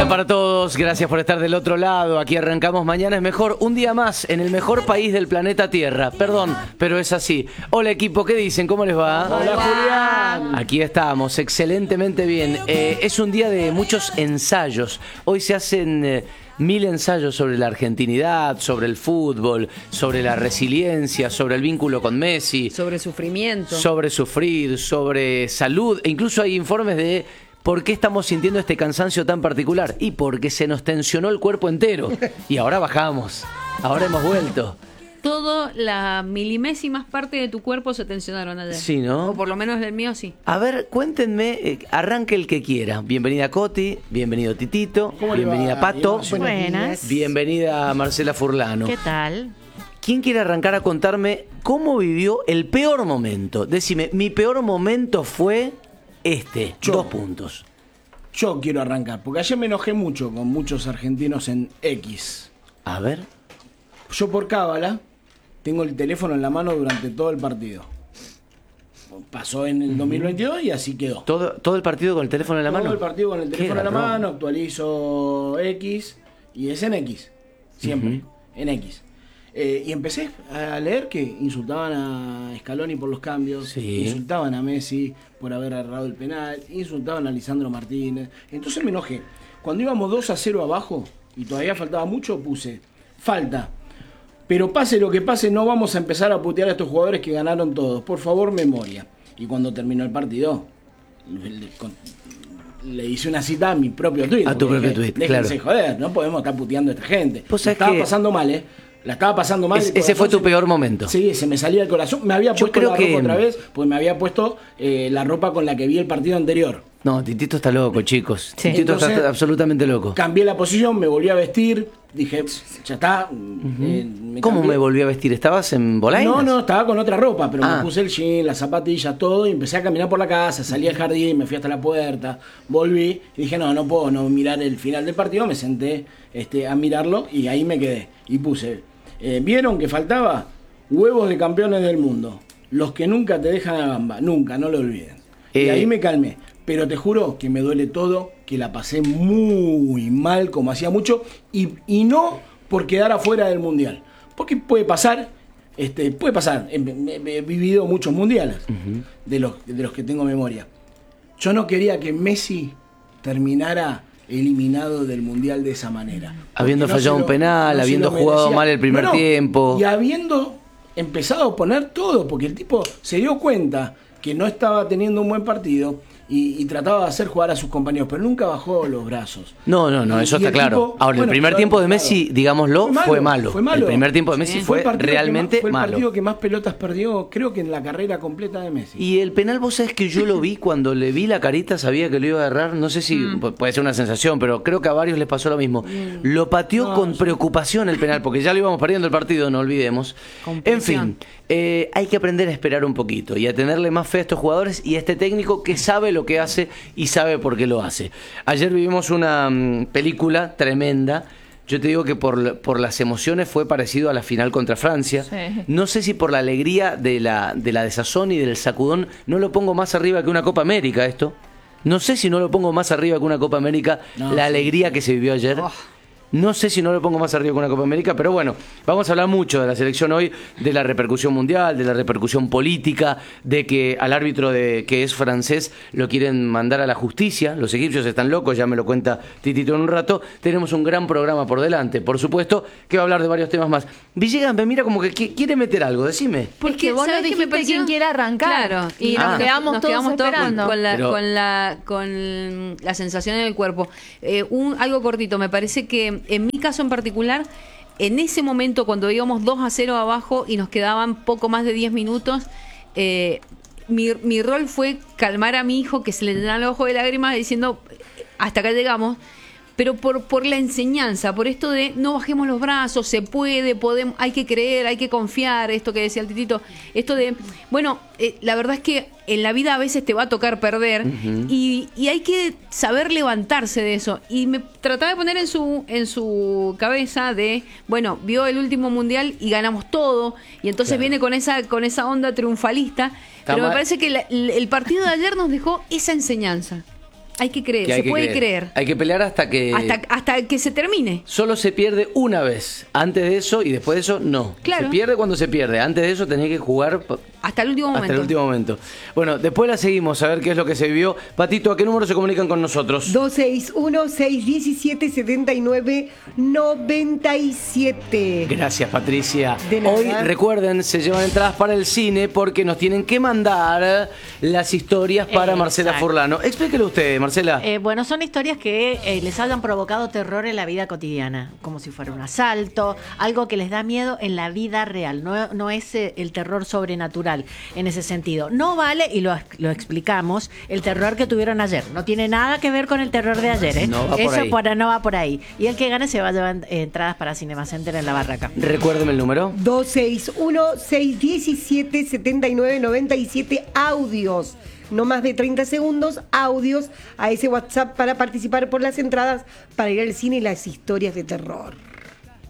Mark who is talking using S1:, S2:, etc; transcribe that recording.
S1: día para todos, gracias por estar del otro lado. Aquí arrancamos Mañana es Mejor, un día más en el mejor país del planeta Tierra. Perdón, pero es así. Hola equipo, ¿qué dicen? ¿Cómo les va?
S2: Hola Julián.
S1: Aquí estamos, excelentemente bien. Es un día de muchos ensayos. Hoy se hacen 1000 ensayos sobre la argentinidad, sobre el fútbol, sobre la resiliencia, sobre el vínculo con Messi.
S2: Sobre sufrimiento.
S1: Sobre sufrir, sobre salud. E incluso hay informes de por qué estamos sintiendo este cansancio tan particular. Y porque se nos tensionó el cuerpo entero. Y ahora bajamos. Ahora hemos vuelto.
S2: Todo las milimésimas partes de tu cuerpo se tensionaron ayer.
S1: Sí, ¿no?
S2: O por lo menos del mío sí.
S1: A ver, cuéntenme, arranque el que quiera. Bienvenida Coti, bienvenido Titito, bienvenida Pato.
S3: Buenas.
S1: Bienvenida Marcela Furlano.
S3: ¿Qué tal?
S1: ¿Quién quiere arrancar a contarme cómo vivió el peor momento? Decime, mi peor momento fue este.
S4: Yo.
S1: 2 puntos.
S4: Yo quiero arrancar, porque ayer me enojé mucho con muchos argentinos en X.
S1: A ver.
S4: Yo por cábala tengo el teléfono en la mano durante todo el partido. Pasó en el 2022 y así quedó.
S1: ¿Todo el partido con el teléfono en la mano?
S4: Todo el partido con el teléfono en la mano, actualizo X y es en X, siempre, en X. Y empecé a leer que insultaban a Scaloni por los cambios,
S1: Sí.
S4: insultaban a Messi por haber errado el penal, insultaban a Lisandro Martínez. Entonces me enojé. Cuando íbamos 2-0 abajo y todavía faltaba mucho, puse falta. Pero pase lo que pase, no vamos a empezar a putear a estos jugadores que ganaron todos. Por favor, memoria. Y cuando terminó el partido, le hice una cita a mi propio tuit.
S1: A tu propio tuit, claro.
S4: Déjense joder, no podemos estar puteando a esta gente.
S1: Vos
S4: La
S1: sabés
S4: estaba
S1: que
S4: pasando mal, La estaba pasando mal.
S1: ese fue tu peor momento.
S4: Sí, se me salía el corazón. Me había
S1: Yo
S4: puesto
S1: creo
S4: la
S1: que
S4: ropa otra vez, pues me había puesto la ropa con la que vi el partido anterior.
S1: No, Titito está loco, chicos.
S3: Sí.
S1: Titito
S4: Entonces,
S1: está absolutamente loco.
S4: Cambié la posición, me volví a vestir, dije, ya está. Me
S1: ¿Cómo
S4: cambié.
S1: me volví a vestir? ¿Estabas en bolainas?
S4: No, estaba con otra ropa, pero
S1: Ah.
S4: me puse el jean, las zapatillas, todo, y empecé a caminar por la casa, salí al jardín, me fui hasta la puerta, volví, y dije, no puedo no mirar el final del partido, me senté a mirarlo, y ahí me quedé. Y puse, ¿vieron que faltaba? Huevos de campeones del mundo, los que nunca te dejan a gamba, nunca, no lo olviden. Y ahí me calmé, pero te juro que me duele todo, que la pasé muy mal, como hacía mucho, y no por quedar afuera del Mundial. Porque puede pasar, he vivido muchos mundiales, de los que tengo memoria. Yo no quería que Messi terminara eliminado del Mundial de esa manera.
S1: Habiendo
S4: Porque
S1: fallado un penal,
S4: no se
S1: habiendo
S4: lo
S1: jugado
S4: merecía.
S1: mal el primer tiempo.
S4: Y habiendo empezado a poner todo, porque el tipo se dio cuenta que no estaba teniendo un buen partido y trataba de hacer jugar a sus compañeros, pero nunca bajó los brazos.
S1: No, eso
S4: Y
S1: está
S4: el
S1: claro.
S4: tipo,
S1: Ahora, el
S4: bueno,
S1: primer
S4: pero,
S1: tiempo de
S4: claro,
S1: Messi, digámoslo, fue malo. El primer tiempo de Messi fue
S4: el partido
S1: realmente
S4: fue el
S1: malo.
S4: partido que más pelotas perdió, creo que en la carrera completa de Messi.
S1: Y el penal, vos sabés que yo lo vi, cuando le vi la carita sabía que lo iba a agarrar, no sé si puede ser una sensación, pero creo que a varios les pasó lo mismo. Lo pateó con preocupación el penal, porque ya lo íbamos perdiendo el partido, no olvidemos.
S2: Con
S1: En
S2: presión.
S1: fin, hay que aprender a esperar un poquito y a tenerle más fe a estos jugadores y a este técnico que sabe lo que hace y sabe por qué lo hace. Ayer vivimos una película tremenda. Yo te digo que por las emociones fue parecido a la final contra Francia.
S3: Sí.
S1: No sé si por la alegría de la desazón y del sacudón, no lo pongo más arriba que una Copa América esto. No sé si no lo pongo más arriba que una Copa América,
S4: No,
S1: la
S4: sí.
S1: alegría que se vivió ayer. No sé si no lo pongo más arriba que una Copa América, pero bueno, vamos a hablar mucho de la selección hoy, de la repercusión mundial, de la repercusión política, de que al árbitro que es francés lo quieren mandar a la justicia. Los egipcios están locos, ya me lo cuenta Titito en un rato. Tenemos un gran programa por delante, por supuesto, que va a hablar de varios temas más. Villegas me mira como que quiere meter algo, decime.
S3: Porque vos no
S2: ¿sabés qué
S3: dijiste
S2: me pareció?
S3: quién quiere arrancar.
S2: Claro,
S3: Y nos quedamos todos esperando.
S2: con la
S1: Pero-
S2: sensación en el cuerpo. Algo cortito, me parece que en mi caso en particular, en ese momento cuando íbamos 2-0 abajo y nos quedaban poco más de 10 minutos, mi rol fue calmar a mi hijo que se le llenaban los ojos de lágrimas diciendo, hasta acá llegamos. Pero por la enseñanza, por esto de no bajemos los brazos, se puede, podemos, hay que creer, hay que confiar, esto que decía el Titito, esto de, bueno, la verdad es que en la vida a veces te va a tocar perder y hay que saber levantarse de eso. Y me trataba de poner en su cabeza de, bueno, vio el último mundial y ganamos todo, y entonces viene con esa onda triunfalista, pero me parece que el partido de ayer nos dejó esa enseñanza. Hay que creer, se puede creer.
S1: Hay que pelear hasta que
S2: se termine.
S1: Solo se pierde una vez. Antes de eso y después de eso, no.
S2: Claro.
S1: Se pierde cuando se pierde. Antes de eso tenés que jugar
S2: hasta el último momento.
S1: Hasta el último momento. Bueno, después la seguimos a ver qué es lo que se vivió. Patito, ¿a qué número se comunican con nosotros?
S3: 261-617-7997.
S1: Gracias, Patricia.
S3: De nada.
S1: Hoy, recuerden, se llevan entradas para el cine porque nos tienen que mandar las historias para Marcela Furlano. Explíquelo usted, Marcela.
S5: Bueno, son historias que les hayan provocado terror en la vida cotidiana, como si fuera un asalto, algo que les da miedo en la vida real, no es el terror sobrenatural en ese sentido. No vale, y lo explicamos, el terror que tuvieron ayer. No tiene nada que ver con el terror de ayer, ¿eh?
S1: No va por ahí.
S5: No va por ahí. Y el que gane se va a llevar entradas para Cinema Center en La Barraca.
S1: Recuérdeme el número.
S3: 261-617-7997 audios. No más de 30 segundos, audios a ese WhatsApp para participar por las entradas para ir al cine y las historias de terror.